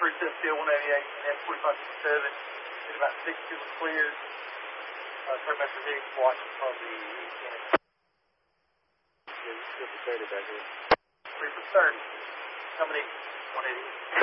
Field 188, F4567. Did about 6 was cleared. Turbomaster Higgs watching from the east end. Yeah, 3 for 30 back here. 3 for 30. Coming east, 188.